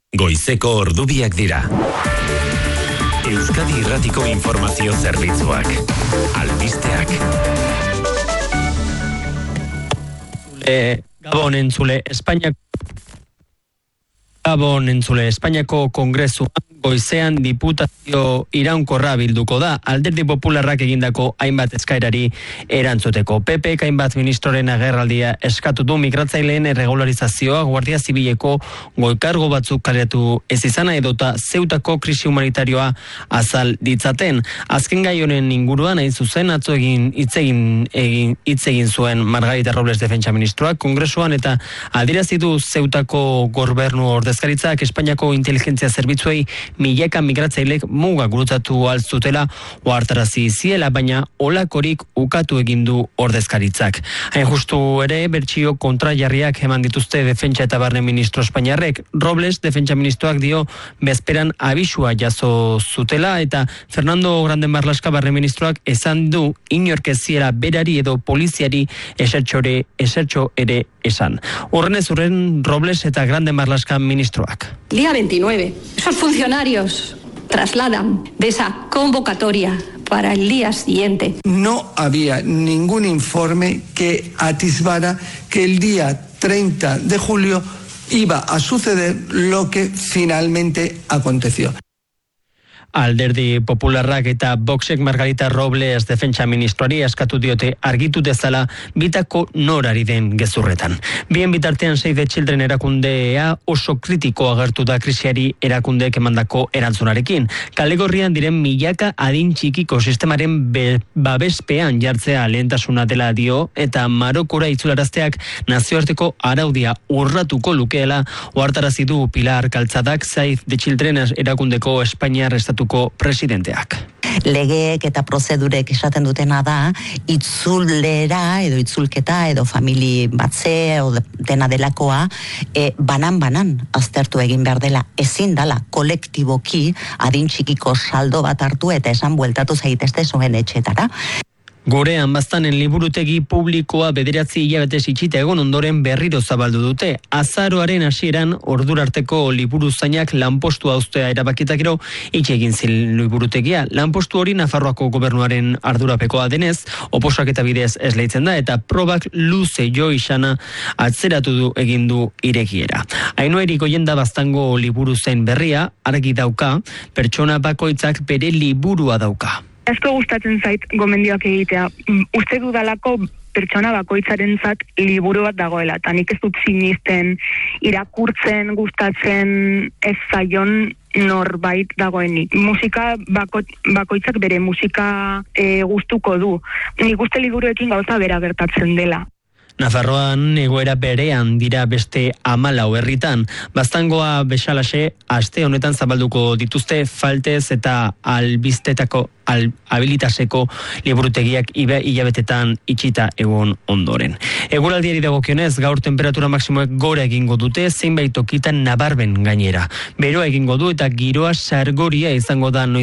Goizeko ordubiak dira. Euskadi Irratiko Informazio Zerbitzuak. Albisteak. Gabon entzule, Espainiako Kongresuan goizean diputazio iraunkorra bilduko da. Alderdi Popularrak egindako hainbat eskaerari erantzuteko. PPek hainbat ministroren agerraldia eskatu du migratzaileen erregularizazioa Guardia Zibileko goikargo batzuk kaleratu ez izana edota Zeutako krisi humanitarioa azal ditzaten. Azken gai honen inguruan hain zuzen atzo hitz egin zuen Margarita Robles defentsa ministroak Kongresuan eta adierazi du Zeutako gobernu ordezkaritzak Espainiako inteligentzia zerbitzuei milaka migratzailek muga gurutzatu altzutela ohartarazi ziela, baina olakorik ukatu egin du ordezkaritzak. Hain justu ere, bertsio kontrajarriak eman dituzte defentsa eta barne ministro espainiarrek. Robles defentsa ministroak dio bezperan abisua jaso zutela eta Fernando Grande Marlaska barne ministroak esan du inork ez ziela berari edo poliziari esertxo ere esan. Horrenez urren Robles eta Grande Marlaska ministroak. Día 29. Esos funcionarios trasladan de esa convocatoria para el día siguiente. No había ningún informe que atisbara que el día 30 de julio iba a suceder lo que finalmente aconteció. Alderdi Popularrak eta Voxek Margarita Robles defentsa ministroari eskatu diote argitu dezala bitako norari den gezurretan. Bien bitartean Save the Children erakundea oso kritiko agertu da krisiari erakundeek emandako erantzunarekin. Kalegorrian diren milaka adin txikiko sistemaren babespean jartzea lehentasuna dela dio eta Marokora itzularazteak nazioarteko araudia urratuko lukeela ohartarazi du Pilar Kaltzadak Save the Children erakundeko Espainiar estatuko presidenteak. Legeek eta prozedurek esaten dutena da itzulera edo itzulketa edo famili batze edo dena delakoa banan aztertu egin behar dela, ezin dela kolektiboki adin txikiko saldo bat hartu eta esan bueltatu zaitezte zoen etxetara. Gurean baztanen liburutegi publikoa 9 hilabete itxita egon ondoren berriro zabaldu dute. Azaroaren hasieran ordurarteko liburuzainak lanpostua uztea erabakita gero itxi egin zil liburutegia. Lanpostu hori Nafarroako gobernuaren ardurapekoa denez, oposaketa bidez esleitzen da eta probak luze jo izana atzeratu du egin du irekiera. Ainhoa Goienda Baztango liburuzain berria argi dauka, pertsona bakoitzak bere liburua dauka. Asko gustatzen zait gomendioak egitea. Uste dudalako pertsona bakoitzarentzat liburu bat dagoela. Eta nik ez dut sinisten irakurtzen, gustatzen ez zaion norbait dagoenik. Musika bakoitzak bere musika gustuko du. Nik uste liburuekin gauza bera gertatzen dela. Nafarroan egoera berean dira beste 14 herritan. Baztangoa bezalaxe aste honetan zabalduko dituzte faltez eta albistetako habilitaseko liburutegiak hilabetetan itxita egon ondoren. Eguraldiari dagokionez gaur temperatura maksimoek gora egingo dute zeinbait tokitan nabarmen gainera. Beroa egingo du eta giroa sargoria izango da noiz